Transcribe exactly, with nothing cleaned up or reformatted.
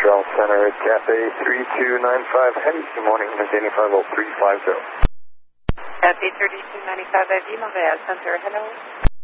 Montreal Center, Cathay three two nine five Heavy, good morning, maintaining five oh three five zero. Cathay thirty-two ninety-five Heavy, Montreal Center, hello.